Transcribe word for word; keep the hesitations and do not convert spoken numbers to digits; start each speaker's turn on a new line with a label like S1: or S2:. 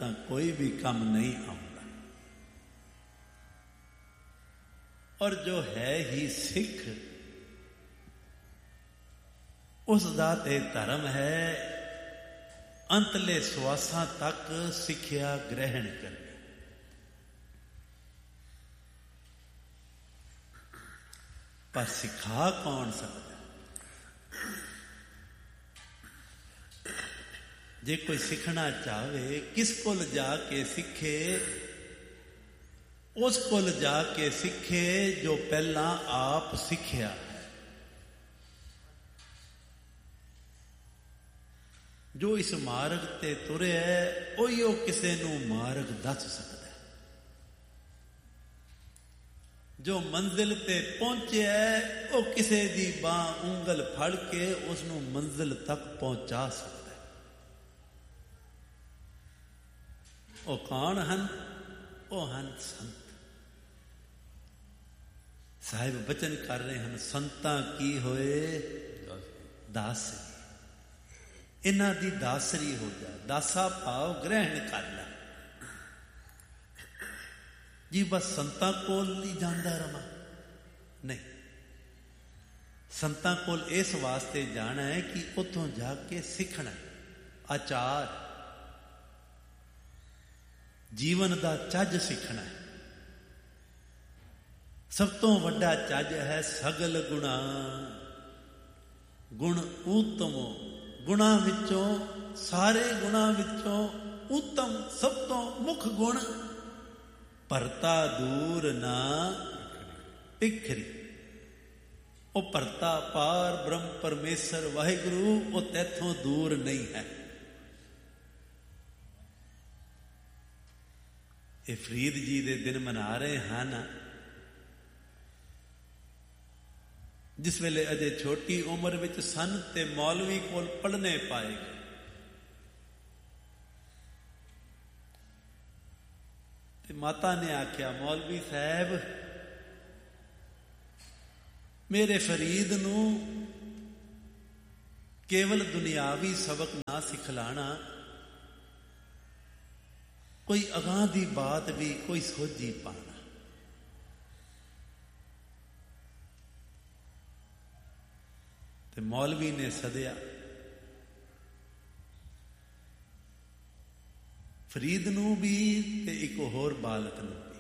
S1: ਤਾਂ ਕੋਈ ਵੀ ਕੰਮ ਨਹੀਂ ਆਉਂਦਾ। ਔਰ ਜੋ ਹੈ ਹੀ ਸਿੱਖ, ਉਸ ਦਾ ਤੇ ਧਰਮ ਹੈ ਅੰਤਲੇ ਸਵਾਸਾਂ ਤੱਕ ਸਿੱਖਿਆ ਗ੍ਰਹਿਣ ਕਰਨੀ। ਪਰ ਸਿਖਾ ਕੌਣ ਸਕਦਾ? ਜੇ ਕੋਈ ਸਿੱਖਣਾ ਚਾਹਵੇ, ਕਿਸ ਕੋਲ ਜਾ ਕੇ ਸਿੱਖੇ? ਉਸ ਕੋਲ ਜਾ ਕੇ ਸਿੱਖੇ ਜੋ ਪਹਿਲਾਂ ਆਪ ਸਿੱਖਿਆ। ਜੋ ਇਸ ਮਾਰਗ ਤੇ ਤੁਰਿਆ ਉਹੀ ਉਹ ਕਿਸੇ ਨੂੰ ਮਾਰਗ ਦੱਸ ਸਕਦਾ। ਜੋ ਮੰਜ਼ਿਲ ਤੇ ਪਹੁੰਚਿਆ ਉਹ ਕਿਸੇ ਦੀ ਬਾਂਹ ਉਂਗਲ ਫੜ ਕੇ ਉਸ ਨੂੰ ਮੰਜ਼ਿਲ ਤੱਕ ਪਹੁੰਚਾ ਸਕਦਾ। ਉਹ ਕੌਣ ਹਨ? ਉਹ ਹਨ ਸੰਤ। ਸਾਹਿਬ ਬਚਨ ਕਰ ਰਹੇ ਹਨ, ਸੰਤਾਂ ਕੀ ਹੋਏ ਦਾਸਰੀ। ਇਹਨਾਂ ਦੀ ਦਾਸਰੀ ਹੋ ਜਾ, ਦਾਸਾ ਭਾਵ ਗ੍ਰਹਿਣ ਕਰ ਲੈ ਜੀ। ਬਸ ਸੰਤਾਂ ਕੋਲ ਨਹੀਂ ਜਾਂਦਾ ਰਵਾਂ, ਨਹੀਂ। ਸੰਤਾਂ ਕੋਲ ਇਸ ਵਾਸਤੇ ਜਾਣਾ ਹੈ ਕਿ ਉੱਥੋਂ ਜਾ ਕੇ ਸਿੱਖਣਾ ਆਚਾਰ, ਜੀਵਨ ਦਾ ਚੱਜ ਸਿੱਖਣਾ ਹੈ। ਸਭ ਤੋਂ ਵੱਡਾ ਚੱਜ ਹੈ ਸਗਲ ਗੁਣਾ ਗੁਣ ਊਤਮੋ। ਗੁਣਾਂ ਵਿੱਚੋਂ, ਸਾਰੇ ਗੁਣਾਂ ਵਿੱਚੋਂ ਉੱਤਮ, ਸਭ ਤੋਂ ਮੁੱਖ ਗੁਣ ਭਰਤਾ ਦੂਰ ਨਾ ਭਿਖਰੀ। ਉਹ ਭਰਤਾ ਪਾਰ ਬ੍ਰਹਮ ਪਰਮੇਸ਼ਰ ਵਾਹਿਗੁਰੂ, ਉਹ ਤੈਥੋਂ ਦੂਰ ਨਹੀਂ ਹੈ। ਇਹ ਫਰੀਦ ਜੀ ਦੇ ਦਿਨ ਮਨਾ ਰਹੇ ਹਨ, ਜਿਸ ਵੇਲੇ ਅਜੇ ਛੋਟੀ ਉਮਰ ਵਿੱਚ ਸਨ ਤੇ ਮੌਲਵੀ ਕੋਲ ਪੜ੍ਹਨੇ ਪਾਏ ਗਏ। ਤੇ ਮਾਤਾ ਨੇ ਆਖਿਆ, ਮੌਲਵੀ ਸਾਹਿਬ ਮੇਰੇ ਫਰੀਦ ਨੂੰ ਕੇਵਲ ਦੁਨਿਆਵੀ ਸਬਕ ਨਾ ਸਿਖਲਾਣਾ, ਕੋਈ ਅਗਾਂਹ ਦੀ ਬਾਤ ਵੀ ਕੋਈ ਸੋਝੀ ਪਾਣਾ। ਤੇ ਮੌਲਵੀ ਨੇ ਸੱਦਿਆ ਫਰੀਦ ਨੂੰ ਵੀ ਤੇ ਇੱਕ ਹੋਰ ਬਾਲਕ ਨੂੰ।